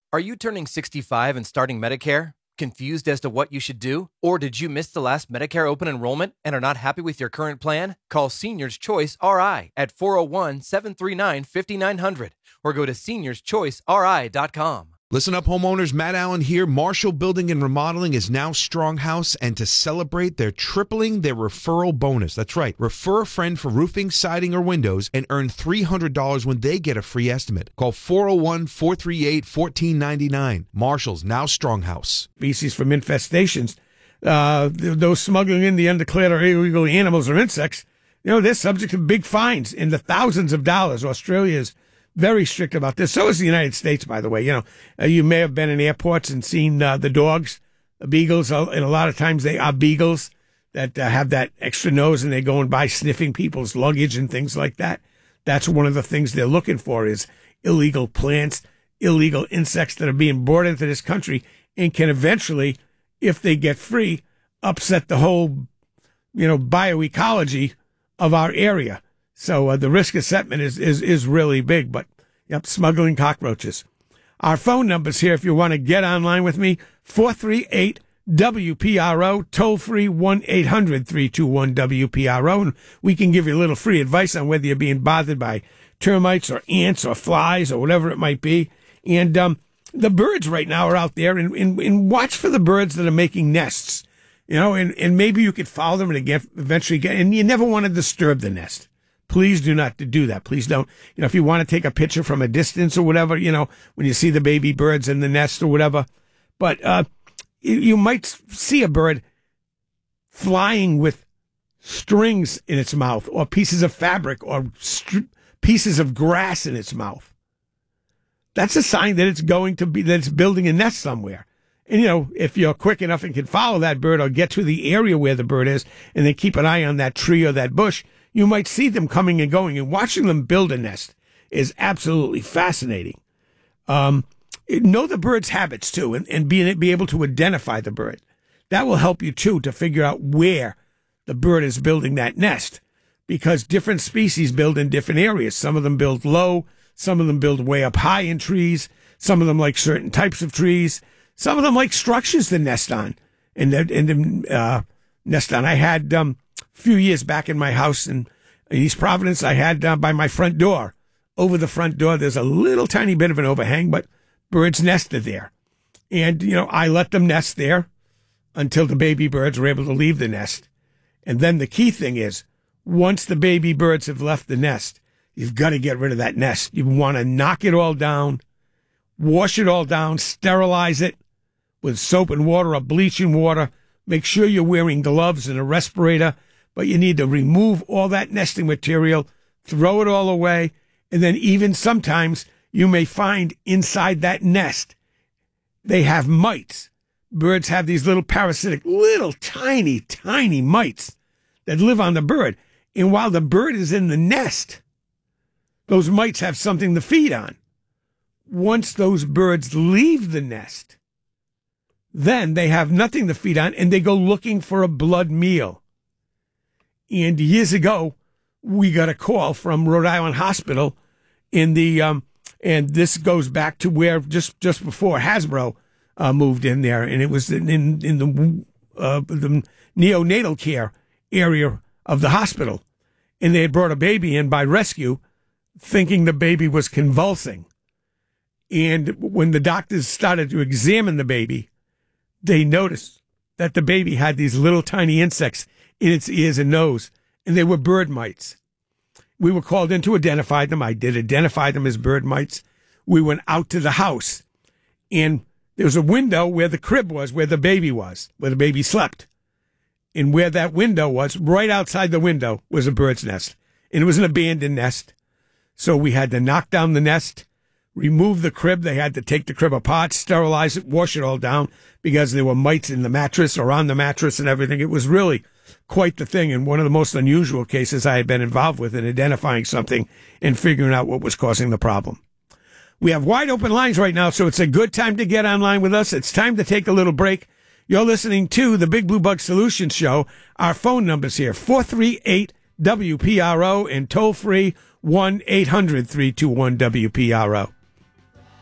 Are you turning 65 and starting Medicare? Confused as to what you should do? Or did you miss the last Medicare open enrollment and are not happy with your current plan? Call Seniors Choice RI at 401-739-5900 or go to seniorschoiceri.com. Listen up, homeowners. Matt Allen here. Marshall Building and Remodeling is now Stronghouse, and to celebrate, they're tripling their referral bonus. That's right. Refer a friend for roofing, siding, or windows and earn $300 when they get a free estimate. Call 401-438-1499. Marshall's now Stronghouse. Species from infestations. Those smuggling in the undeclared or illegal animals or insects, they're subject to big fines in the thousands of dollars. Australia is very strict about this. So is the United States, by the way. You may have been in airports and seen the dogs, the beagles, and a lot of times they are beagles that have that extra nose and they're going by sniffing people's luggage and things like that. That's one of the things they're looking for is illegal plants, illegal insects that are being brought into this country and can eventually, if they get free, upset the whole, bioecology of our area. So the risk assessment is really big, but smuggling cockroaches. Our phone numbers here, if you want to get online with me, 438-WPRO, toll free 1-800-321-WPRO, and we can give you a little free advice on whether you're being bothered by termites or ants or flies or whatever it might be. And the birds right now are out there, and watch for the birds that are making nests, and maybe you could follow them and eventually get, and you never want to disturb the nest. Please do not do that. Please don't. If you want to take a picture from a distance or whatever, when you see the baby birds in the nest or whatever. But you might see a bird flying with strings in its mouth or pieces of fabric or pieces of grass in its mouth. That's a sign that it's that it's building a nest somewhere. And, if you're quick enough and can follow that bird or get to the area where the bird is and then keep an eye on that tree or that bush, you might see them coming and going, and watching them build a nest is absolutely fascinating. Know the bird's habits, too, and be able to identify the bird. That will help you, too, to figure out where the bird is building that nest, because different species build in different areas. Some of them build low. Some of them build way up high in trees. Some of them like certain types of trees. Some of them like structures to nest on. Nest on. I had few years back in my house in East Providence, I had by my front door. Over the front door, there's a little tiny bit of an overhang, but birds nested there. And, I let them nest there until the baby birds were able to leave the nest. And then the key thing is, once the baby birds have left the nest, you've got to get rid of that nest. You want to knock it all down, wash it all down, sterilize it with soap and water or bleaching water. Make sure you're wearing gloves and a respirator. But you need to remove all that nesting material, throw it all away, and then even sometimes you may find inside that nest, they have mites. Birds have these little parasitic, little tiny, tiny mites that live on the bird. And while the bird is in the nest, those mites have something to feed on. Once those birds leave the nest, then they have nothing to feed on, and they go looking for a blood meal. And years ago, we got a call from Rhode Island Hospital and this goes back to where just before Hasbro moved in there, and it was in the neonatal care area of the hospital, and they had brought a baby in by rescue, thinking the baby was convulsing. And when the doctors started to examine the baby, they noticed that the baby had these little tiny insects in its ears and nose, and they were bird mites. We were called in to identify them. I did identify them as bird mites. We went out to the house, and there was a window where the crib was, where the baby slept. And where that window was, right outside the window, was a bird's nest. And it was an abandoned nest. So we had to knock down the nest, remove the crib. They had to take the crib apart, sterilize it, wash it all down, because there were mites in the mattress or on the mattress and everything. It was really quite the thing, and one of the most unusual cases I had been involved with in identifying something and figuring out what was causing the problem. We have wide open lines right now, so it's a good time to get online with us. It's time to take a little break. You're listening to the Big Blue Bug Solutions Show. Our phone number's here, 438-WPRO, and toll free 1-800-321-WPRO.